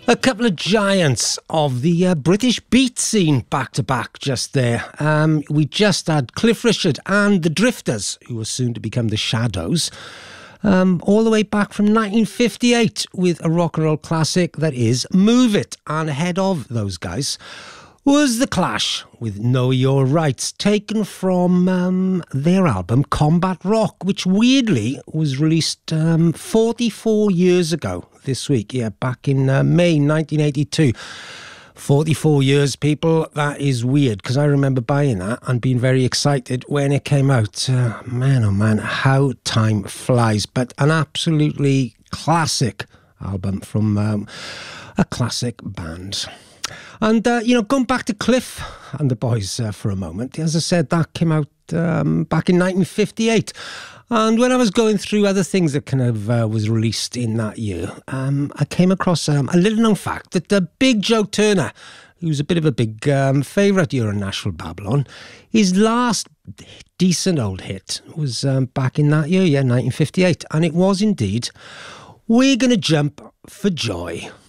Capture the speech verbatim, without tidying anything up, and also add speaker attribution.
Speaker 1: A couple of giants of the uh, British beat scene back to back just there. Um, we just had Cliff Richard and the Drifters, who were soon to become the Shadows, um, all the way back from nineteen fifty-eight with a rock and roll classic that is Move It. And ahead of those guys was The Clash with Know Your Rights, taken from um, their album Combat Rock, which weirdly was released um, forty-four years ago this week. Yeah, back in uh, May nineteen eighty-two. forty-four years, people. That is weird, because I remember buying that and being very excited when it came out. Uh, man, oh man, how time flies. But an absolutely classic album from um, a classic band. And, uh, you know, going back to Cliff and the Boys uh, for a moment, as I said, that came out um, back in nineteen fifty-eight. And when I was going through other things that kind of uh, was released in that year, um, I came across um, a little known fact that uh, Big Joe Turner, who's a bit of a big um, favourite here in Nashville Babylon, his last decent old hit was um, back in that year, yeah, nineteen fifty-eight. And it was indeed We're Gonna Jump for Joy.